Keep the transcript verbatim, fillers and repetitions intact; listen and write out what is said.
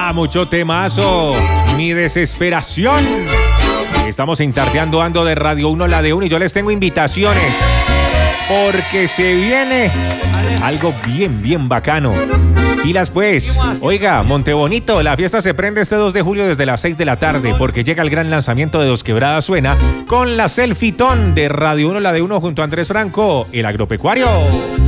Ah, mucho temazo. Mi desesperación. Estamos en Tardeando Ando de Radio uno, la de uno, y yo les tengo invitaciones. Porque se viene algo bien, bien bacano. Pilas pues. Oiga, Montebonito, la fiesta se prende este dos de julio desde las seis de la tarde, porque llega el gran lanzamiento de Dos Quebradas Suena con la Selfitón de Radio uno, la de uno, junto a Andrés Franco, el agropecuario.